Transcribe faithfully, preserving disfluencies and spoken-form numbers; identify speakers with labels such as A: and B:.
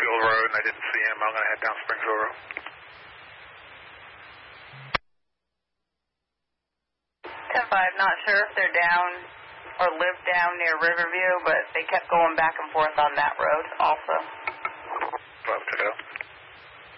A: Springfield Road, and I didn't see him. I'm going to head down Springfield Road.
B: ten five, not sure if they're down or live down near Riverview, but they kept going back and forth on that road also.